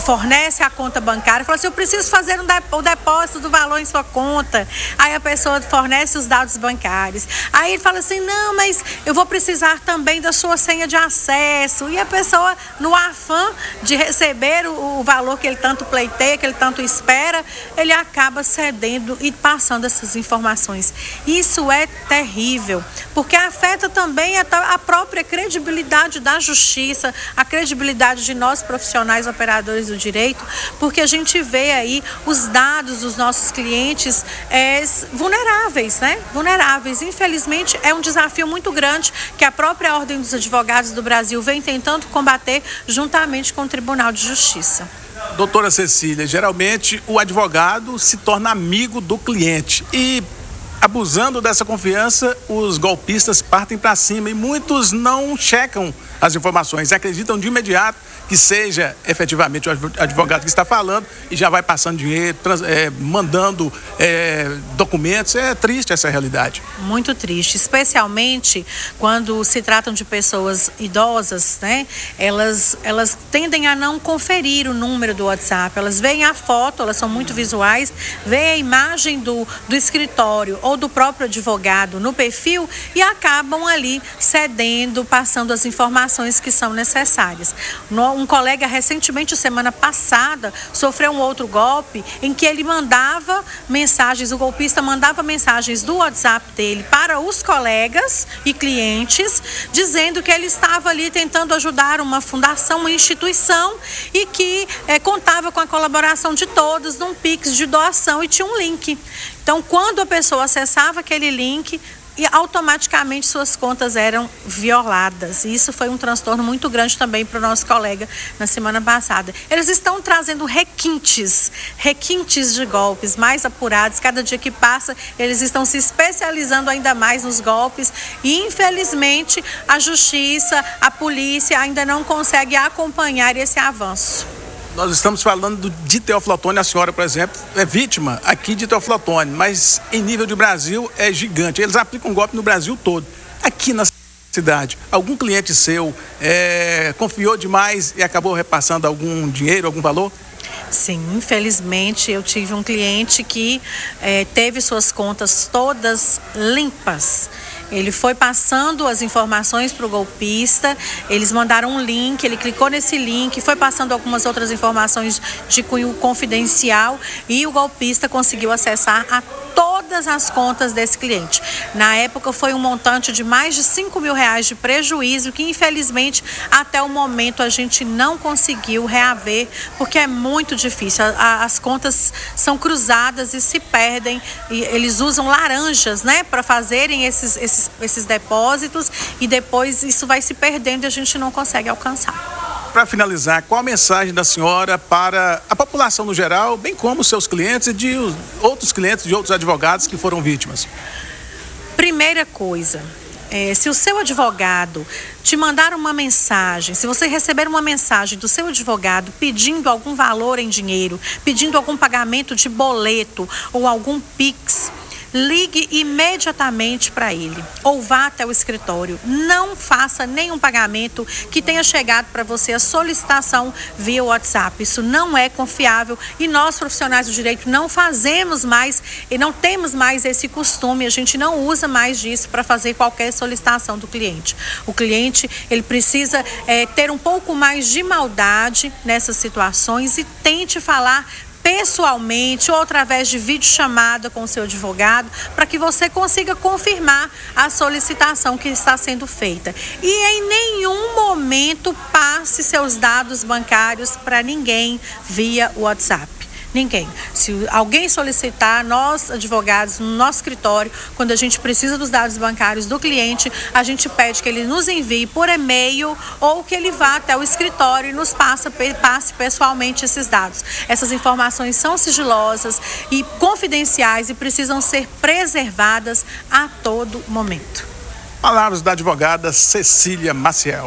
Speaker 16: fornece a conta bancária, fala assim, eu preciso fazer um de, o depósito do valor em sua conta. Aí a pessoa fornece os dados bancários. Aí ele fala assim, não, mas eu vou precisar também da sua senha de acesso. E a pessoa, no afã de receber o, o valor que ele tanto pleiteia, que ele tanto espera, ele acaba cedendo e passando essas informações. Isso é terrível, porque afeta também a, a própria credibilidade da justiça, a credibilidade de nós profissionais operadores do direito, porque a gente vê aí os dados dos nossos clientes é, vulneráveis, né? Vulneráveis. Infelizmente, é um desafio muito grande que a própria Ordem dos Advogados do Brasil vem tentando combater juntamente com o Tribunal de Justiça.
Speaker 2: Doutora Cecília, geralmente o advogado se torna amigo do cliente e, abusando dessa confiança, os golpistas partem para cima e muitos não checam as informações, acreditam de imediato que seja efetivamente o advogado que está falando e já vai passando dinheiro, trans, é, mandando é, documentos. É triste essa realidade.
Speaker 16: Muito triste, especialmente quando se tratam de pessoas idosas, né? Elas, elas tendem a não conferir o número do WhatsApp, elas veem a foto, elas são muito visuais, veem a imagem do, do escritório ou do próprio advogado no perfil e acabam ali cedendo, passando as informações que são necessárias. Um colega recentemente, semana passada, sofreu um outro golpe em que ele mandava mensagens, o golpista mandava mensagens do WhatsApp dele para os colegas e clientes, dizendo que ele estava ali tentando ajudar uma fundação, uma instituição e que é, contava com a colaboração de todos num Pix de doação e tinha um link. Então, quando a pessoa acessava aquele link, e automaticamente suas contas eram violadas. E isso foi um transtorno muito grande também para o nosso colega na semana passada. Eles estão trazendo requintes, requintes de golpes mais apurados. Cada dia que passa, eles estão se especializando ainda mais nos golpes. E, infelizmente, a justiça, a polícia ainda não consegue acompanhar esse avanço.
Speaker 2: Nós estamos falando de Teoflotone, a senhora, por exemplo, é vítima aqui de Teoflotone, mas em nível de Brasil é gigante. Eles aplicam um golpe no Brasil todo. Aqui na cidade, algum cliente seu é, confiou demais e acabou repassando algum dinheiro, algum valor?
Speaker 16: Sim, infelizmente eu tive um cliente que é, teve suas contas todas limpas. Ele foi passando as informações para o golpista, eles mandaram um link, ele clicou nesse link, foi passando algumas outras informações de cunho confidencial e o golpista conseguiu acessar a todas as contas desse cliente. Na época foi um montante de mais de cinco mil reais de prejuízo que infelizmente até o momento a gente não conseguiu reaver porque é muito difícil. As contas são cruzadas e se perdem e eles usam laranjas, né, para fazerem esses, esses esses depósitos e depois isso vai se perdendo e a gente não consegue alcançar.
Speaker 2: Para finalizar, qual a mensagem da senhora para a população no geral, bem como seus clientes e de outros clientes de outros advogados que foram vítimas?
Speaker 16: Primeira coisa, é, se o seu advogado te mandar uma mensagem, se você receber uma mensagem do seu advogado pedindo algum valor em dinheiro, pedindo algum pagamento de boleto ou algum Pix, ligue imediatamente para ele ou vá até o escritório. Não faça nenhum pagamento que tenha chegado para você a solicitação via WhatsApp. Isso não é confiável e nós profissionais do direito não fazemos mais e não temos mais esse costume. A gente não usa mais disso para fazer qualquer solicitação do cliente. O cliente ele precisa é, ter um pouco mais de maldade nessas situações e tente falar pessoalmente ou através de videochamada com o seu advogado para que você consiga confirmar a solicitação que está sendo feita. E em nenhum momento passe seus dados bancários para ninguém via WhatsApp. Ninguém. Se alguém solicitar, nós, advogados, no nosso escritório, quando a gente precisa dos dados bancários do cliente, a gente pede que ele nos envie por e-mail ou que ele vá até o escritório e nos passe, passe pessoalmente esses dados. Essas informações são sigilosas e confidenciais e precisam ser preservadas a todo momento.
Speaker 2: Palavras da advogada Cecília Maciel.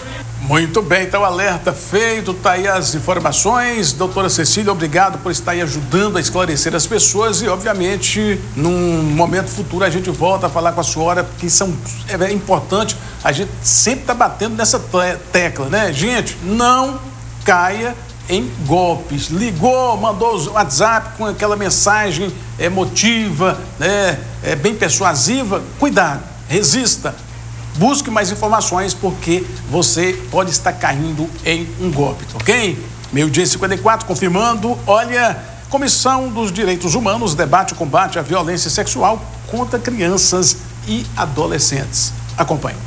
Speaker 2: Muito bem, então alerta feito, tá aí as informações. Doutora Cecília, obrigado por estar aí ajudando a esclarecer as pessoas e, obviamente, num momento futuro a gente volta a falar com a senhora, porque são, é importante, a gente sempre tá batendo nessa tecla, né? Gente, não caia em golpes. Ligou, mandou o WhatsApp com aquela mensagem emotiva, né, é, bem persuasiva. Cuidado, resista. Busque mais informações, porque você pode estar caindo em um golpe, ok? Meio-dia e cinquenta e quatro, confirmando, olha, Comissão dos Direitos Humanos debate o combate à violência sexual contra crianças e adolescentes. Acompanhe.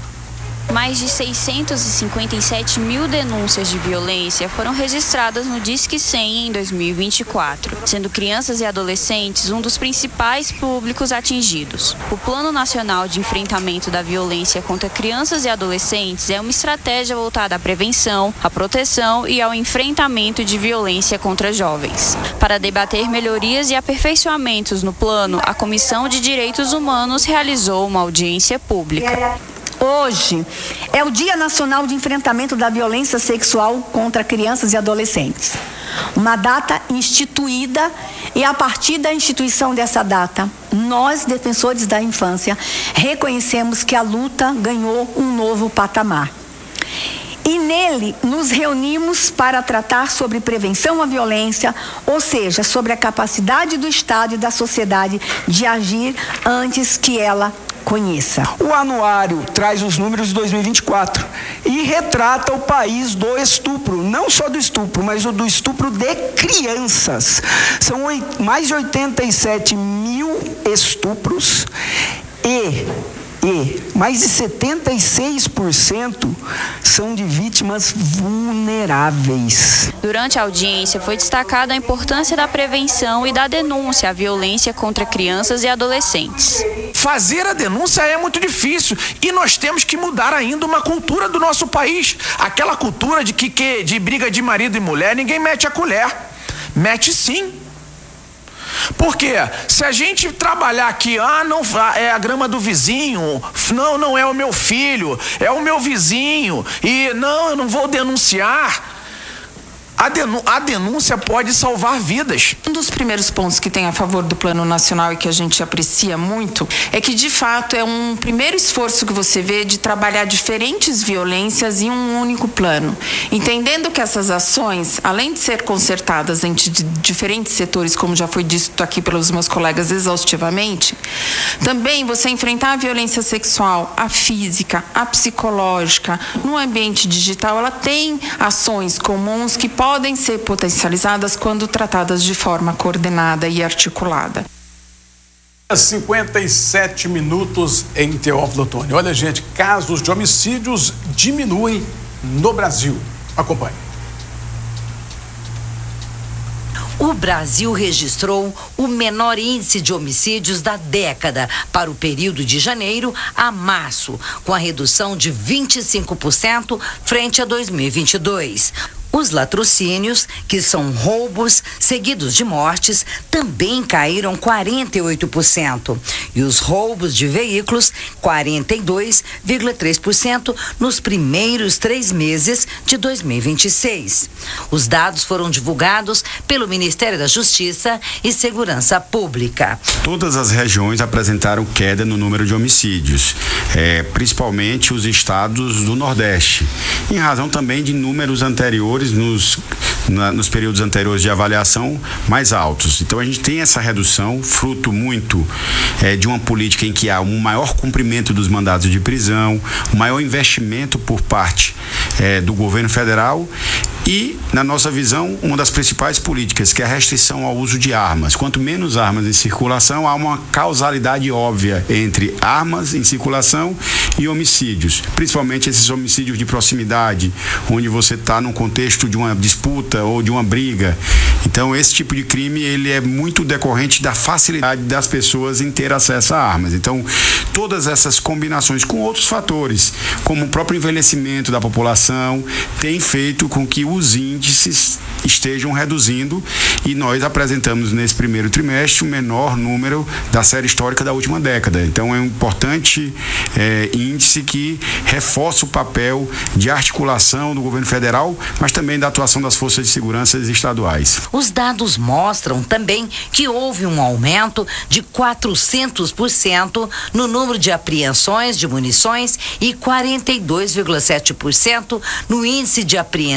Speaker 17: Mais de seiscentos e cinquenta e sete mil denúncias de violência foram registradas no Disque cem em dois mil e vinte e quatro, sendo crianças e adolescentes um dos principais públicos atingidos. O Plano Nacional de Enfrentamento da Violência contra Crianças e Adolescentes é uma estratégia voltada à prevenção, à proteção e ao enfrentamento de violência contra jovens. Para debater melhorias e aperfeiçoamentos no plano, a Comissão de Direitos Humanos realizou uma audiência pública.
Speaker 18: Hoje é o Dia Nacional de Enfrentamento da Violência Sexual contra Crianças e Adolescentes. Uma data instituída, e a partir da instituição dessa data, nós, defensores da infância, reconhecemos que a luta ganhou um novo patamar. E nele nos reunimos para tratar sobre prevenção à violência, ou seja, sobre a capacidade do Estado e da sociedade de agir antes que ela conheça.
Speaker 19: O anuário traz os números de dois mil e vinte e quatro e retrata o país do estupro, não só do estupro, mas o do estupro de crianças. São mais de oitenta e sete mil estupros e E mais de setenta e seis por cento são de vítimas vulneráveis.
Speaker 17: Durante a audiência foi destacada a importância da prevenção e da denúncia à violência contra crianças e adolescentes.
Speaker 20: Fazer a denúncia é muito difícil e nós temos que mudar ainda uma cultura do nosso país. Aquela cultura de que, que de briga de marido e mulher, ninguém mete a colher. Mete sim. Porque se a gente trabalhar aqui, ah, não é a grama do vizinho, não, não é o meu filho, é o meu vizinho, e não, eu não vou denunciar. A, denú a denúncia pode salvar vidas.
Speaker 21: Um dos primeiros pontos que tem a favor do Plano Nacional e que a gente aprecia muito é que, de fato, é um primeiro esforço que você vê de trabalhar diferentes violências em um único plano. Entendendo que essas ações, além de ser concertadas entre diferentes setores, como já foi dito aqui pelos meus colegas exaustivamente, também você enfrentar a violência sexual, a física, a psicológica, no ambiente digital, ela tem ações comuns que podem podem ser potencializadas quando tratadas de forma coordenada e articulada.
Speaker 2: cinquenta e sete minutos em Teófilo Otoni. Olha, gente, casos de homicídios diminuem no Brasil. Acompanhe.
Speaker 22: O Brasil registrou o menor índice de homicídios da década para o período de janeiro a março, com a redução de vinte e cinco por cento frente a dois mil e vinte e dois. Os latrocínios, que são roubos seguidos de mortes, também caíram quarenta e oito por cento. E os roubos de veículos, quarenta e dois vírgula três por cento nos primeiros três meses de dois mil e vinte e seis. Os dados foram divulgados pelo Ministério da Justiça e Segurança Pública.
Speaker 23: Todas as regiões apresentaram queda no número de homicídios, é, principalmente os estados do Nordeste, em razão também de números anteriores Nos, na, nos períodos anteriores de avaliação mais altos. Então a gente tem essa redução, fruto muito é, de uma política em que há um maior cumprimento dos mandados de prisão, um maior investimento por parte é, do governo federal e, na nossa visão, uma das principais políticas, que é a restrição ao uso de armas. Quanto menos armas em circulação, há uma causalidade óbvia entre armas em circulação e homicídios, principalmente esses homicídios de proximidade, onde você está num contexto de uma disputa ou de uma briga. Então, esse tipo de crime, ele é muito decorrente da facilidade das pessoas em ter acesso a armas. Então, todas essas combinações com outros fatores, como o próprio envelhecimento da população, tem feito com que os índices estejam reduzindo, e nós apresentamos nesse primeiro trimestre o menor número da série histórica da última década. Então, é um importante é, índice que reforça o papel de articulação do governo federal, mas também da atuação das forças de segurança estaduais.
Speaker 22: Os dados mostram também que houve um aumento de quatrocentos por cento no número de apreensões de munições e quarenta e dois vírgula sete por cento no índice de apreensão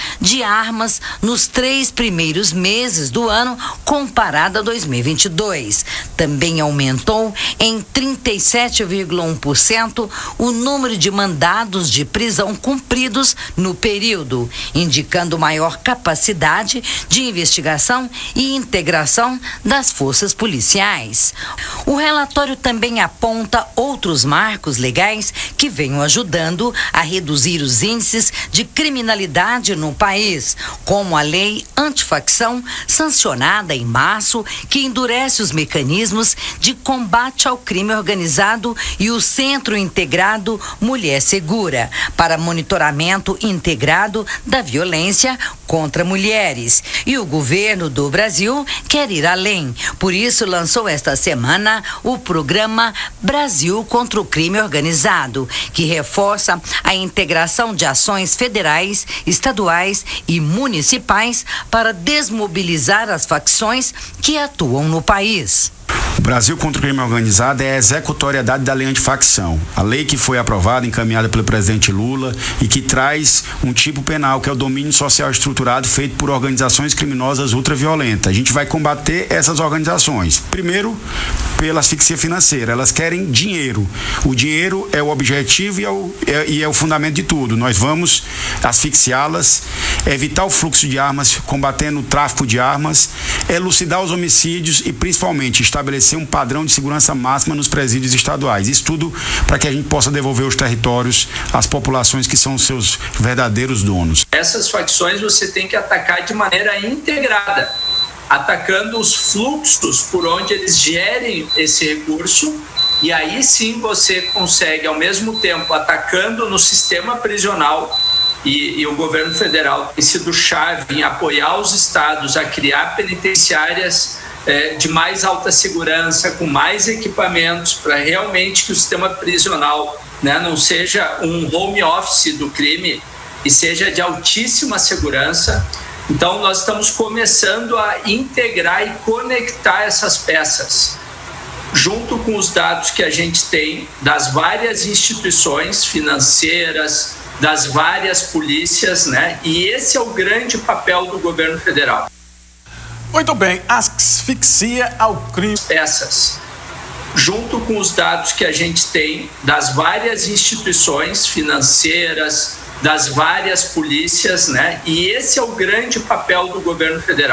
Speaker 22: de armas nos três primeiros meses do ano, comparado a dois mil e vinte e dois. Também aumentou em trinta e sete vírgula um por cento o número de mandados de prisão cumpridos no período, indicando maior capacidade de investigação e integração das forças policiais. O relatório também aponta outros marcos legais que venham ajudando a reduzir os índices de criminalidade no país, como a lei antifacção, sancionada em março, que endurece os mecanismos de combate ao crime organizado, e o Centro Integrado Mulher Segura, para monitoramento integrado da violência contra mulheres. E o governo do Brasil quer ir além. Por isso, lançou esta semana o programa Brasil contra o Crime Organizado, que reforça a integração de ações federais, estaduais e municipais para desmobilizar as facções que atuam no país.
Speaker 23: O Brasil contra o Crime Organizado é a executoriedade da lei antifacção, a lei que foi aprovada, encaminhada pelo presidente Lula e que traz um tipo penal, que é o domínio social estruturado feito por organizações criminosas ultraviolentas. A gente vai combater essas organizações. Primeiro, pela asfixia financeira. Elas querem dinheiro. O dinheiro é o objetivo e é o, é, e é o fundamento de tudo. Nós vamos asfixiá-las, evitar o fluxo de armas, combatendo o tráfico de armas, elucidar os homicídios e, principalmente, estabelecer um padrão de segurança máxima nos presídios estaduais. Isso tudo para que a gente possa devolver os territórios às populações que são os seus verdadeiros donos.
Speaker 1: Essas facções você tem que atacar de maneira integrada, atacando os fluxos por onde eles gerem esse recurso, e aí sim você consegue, ao mesmo tempo, atacando no sistema prisional, e, e o governo federal tem sido chave em apoiar os estados a criar penitenciárias É, de mais alta segurança, com mais equipamentos, para realmente que o sistema prisional, né, não seja um home office do crime e seja de altíssima segurança. Então nós estamos começando a integrar e conectar essas peças, junto com os dados que a gente tem das várias instituições financeiras, das várias polícias, né? E esse é o grande papel do governo federal.
Speaker 2: Muito bem, asfixia ao crime.
Speaker 1: Essas, junto com os dados que a gente tem das várias instituições financeiras, das várias polícias, né? E esse é o grande papel do governo federal.